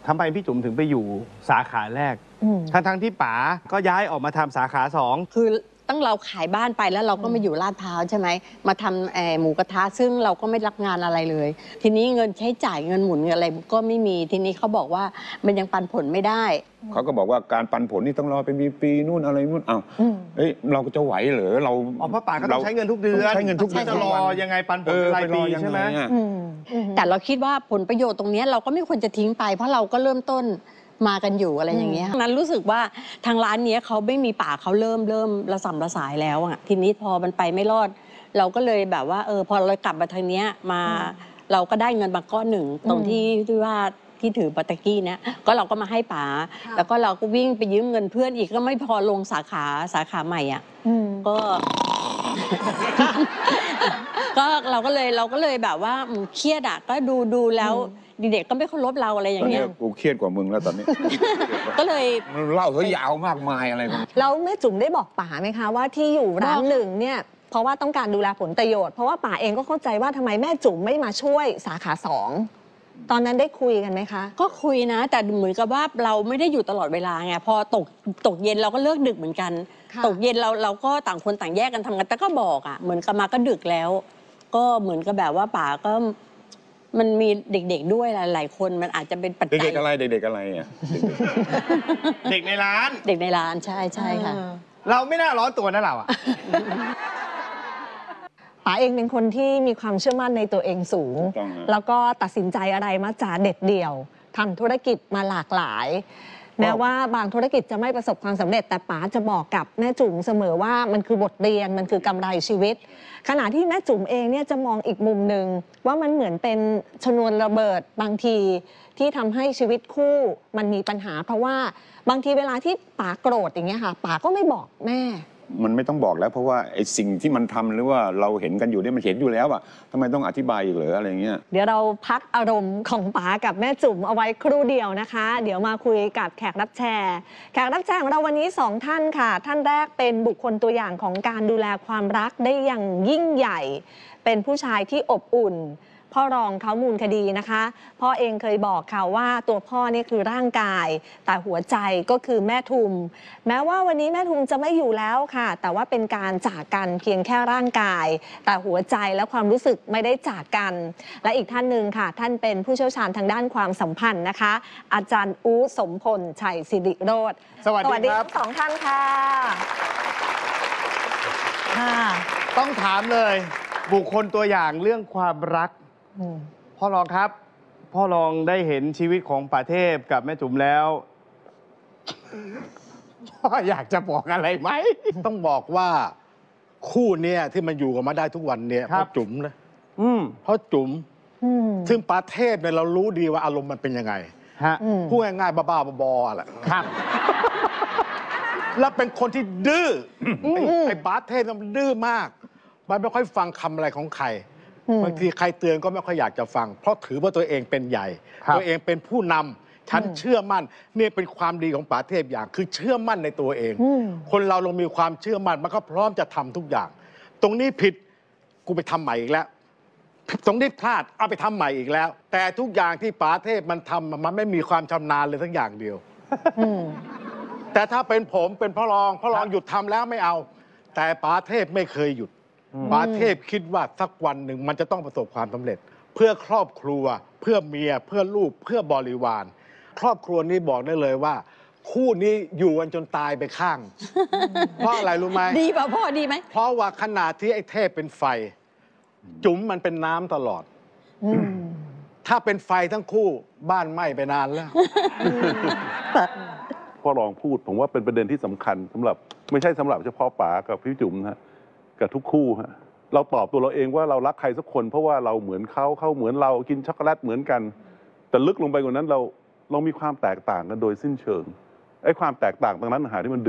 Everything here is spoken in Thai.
ทำไมพี่จุ๋มถึงไปอยู่สาขาแรกทั้งที่ป๋าก็ย้ายออกมาทำสาขา2 คือตั้งเราขายบ้านไปแล้วเราก็มาอยู่ลาดพร้าวใช่ไหมมาทำหมูกระทะซึ่งเราก็ไม่รับงานอะไรเลยทีนี้เงินใช้จ่ายเงินหมุนเงินอะไรก็ไม่มีทีนี้เขาบอกว่ามันยังปันผลไม่ได้เขาก็บอกว่าการปันผลนี่ต้องรอไปมีปีนู่นอะไรนู่นเราก็จะไหวเหรอเราเพราะป๋าก็ต้องใช้เงินทุกเดือนใช้เงินทุกเดือนจะรอยังไงปันผลรายปีใช่ไหมแต่เราคิดว่าผลประโยชน์ตรงนี้เราก็ไม่ควรจะทิ้งไปเพราะเราก็เริ่มต้นมากันอยู่อะไรอย่างเงี้ยนั้นรู้สึกว่าทางร้านนี้เขาไม่มีป่าเขาเริ่มระส่ำระสายแล้วอ่ะทีนี้พอมันไปไม่รอดเราก็เลยแบบว่าพอเรากลับมาทางเนี้ยมาเราก็ได้เงินมาก้อนหนึ่งตรงที่ว่าที่ถือปัตตกี้เนี่ยก็เราก็มาให้ป๋าแล้วก็เราก็วิ่งไปยืมเงินเพื่อนอีกก็ไม่พอลงสาขาใหม่อ่ะก็เราก็เลยแบบว่าเครียดอ่ะก็ดูแล้วเด็กๆก็ไม่เคารพเราอะไรอย่างเงี้ยกูเครียดกว่ามึงแล้วตอนนี้ก็เลยเล่าเขายาวมากมายอะไรแล้วแม่จุ๋มได้บอกป๋าไหมคะว่าที่อยู่ร้านหนึ่งเนี่ยเพราะว่าต้องการดูแลผลประโยชน์เพราะว่าป๋าเองก็เข้าใจว่าทำไมแม่จุ๋มไม่มาช่วยสาขา2ตอนนั้นได้คุยกันไหมคะก็คุยนะแต่เหมือนกับว่าเราไม่ได้อยู่ตลอดเวลาไงพอตกเย็นเราก็เลิกดึกเหมือนกันตกเย็นเราก็ต่างคนต่างแยกกันทำงานแต่ก็บอกอ่ะเหมือนกับมาก็ดึกแล้วก็เหมือนกับแบบว่าป๋าก็มันมีเด็กๆด้วยหลายๆคนมันอาจจะเป็นปัจจัยเด็กๆอะไรเด็กๆอะไรอ่ะเด็กในร้านใช่ค่ะเราไม่น่าร้อนตัวนะเราอ่ะป๋าเองเป็นคนที่มีความเชื่อมั่นในตัวเองสูงแล้วก็ตัดสินใจอะไรมาจากเด็ดเดี่ยวทำธุรกิจมาหลากหลายแม้ว่าบางธุรกิจจะไม่ประสบความสำเร็จแต่ป๋าจะบอกกับแม่จุ๋มเสมอว่ามันคือบทเรียนมันคือกำไรชีวิตขณะที่แม่จุ๋มเองเนี่ยจะมองอีกมุมหนึ่งว่ามันเหมือนเป็นชนวนระเบิดบางทีที่ทำให้ชีวิตคู่มันมีปัญหาเพราะว่าบางทีเวลาที่ป๋าโกรธอย่างเงี้ยค่ะป๋าก็ไม่บอกแม่มันไม่ต้องบอกแล้วเพราะว่าไอ้สิ่งที่มันทำหรือว่าเราเห็นกันอยู่เนี่ยมันเห็นอยู่แล้วอะทำไมต้องอธิบายอีกเหรออะไรเงี้ยเดี๋ยวเราพักอารมณ์ของป๋ากับแม่จุ๋มเอาไว้ครู่เดียวนะคะเดี๋ยวมาคุยกับแขกรับแขกของเราวันนี้2ท่านค่ะท่านแรกเป็นบุคคลตัวอย่างของการดูแลความรักได้อย่างยิ่งใหญ่เป็นผู้ชายที่อบอุ่นพ่อรองเขามูลคดีนะคะพ่อเองเคยบอกค่ะว่าตัวพ่อนี่คือร่างกายแต่หัวใจก็คือแม่ทุมแม้ว่าวันนี้แม่ทุมจะไม่อยู่แล้วค่ะแต่ว่าเป็นการจากกันเพียงแค่ร่างกายแต่หัวใจและความรู้สึกไม่ได้จากกันและอีกท่านหนึ่งค่ะท่านเป็นผู้เชี่ยวชาญทางด้านความสัมพันธ์นะคะอาจารย์อู๊ดสมพลชัยศิริโรจน์สวัสดีครับทั้ง2ท่านค่ะต้องถามเลยบุคคลตัวอย่างเรื่องความรักพ่อรองครับพ่อรองได้เห็นชีวิตของป่าเทพกับแม่จุ๋มแล้วพ่ออยากจะบอกอะไรไหมต้องบอกว่าคู่นี้ที่มันอยู่กันมาได้ทุกวันเนี่ยเพราะจุ๋มนะเพราะจุ๋มซึ่งป่าเทพเนี่ยเรารู้ดีว่าอารมณ์มันเป็นยังไงพูดง่ายๆบ้าๆบอๆแหละครับแล้วเป็นคนที่ดื้อไอ้ป่าเทพมันดื้อมากมันไม่ค่อยฟังคำอะไรของใครบางทีใครเตือนก็ไม่ค่อยอยากจะฟังเพราะถือว่าตัวเองเป็นใหญ่ตัวเองเป็นผู้นำฉันเชื่อมั่นนี่เป็นความดีของป๋าเทพอย่างคือเชื่อมั่นในตัวเองคนเราลงมีความเชื่อมั่นมันก็พร้อมจะทำทุกอย่างตรงนี้ผิดกูไปทำใหม่อีกแล้วตรงนี้พลาดเอาไปทำใหม่อีกแล้วแต่ทุกอย่างที่ป๋าเทพมันทำมันไม่มีความชำนาญเลยทั้งอย่างเดียวแต่ถ้าเป็นผมเป็นพ่อรองหยุดทำแล้วไม่เอาแต่ป๋าเทพไม่เคยหยุดป๋าเทพคิดว่าสักวันหนึ่งมันจะต้องประสบความสำเร็จเพื่อครอบครัวเพื่อเมียเพื่อลูกเพื่อบริวารครอบครัวนี้บอกได้เลยว่าคู่นี้อยู่กันจนตายไปข้างเพราะอะไรรู้ไหมดีป่ะพ่อดีไหมเพราะว่าขนาดที่ไอ้เทพเป็นไฟจุ๋มมันเป็นน้ำตลอดถ้าเป็นไฟทั้งคู่บ้านไหม้ไปนานแล้วพ่อรองพูดผมว่าเป็นประเด็นที่สำคัญสำหรับไม่ใช่สำหรับเฉพาะป๋ากับพี่จุ๋มนะกับทุกคู่ฮะเราตอบตัวเราเองว่าเรารักใครสักคนเพราะว่าเราเหมือนเขาเหมือนเรากินช็อกโกแลตเหมือนกันแต่ลึกลงไปกว่านั้นเรามีความแตกต่างกันโดยสิ้นเชิงไอ้ความแตกต่างตรงนั้นหาที่มัน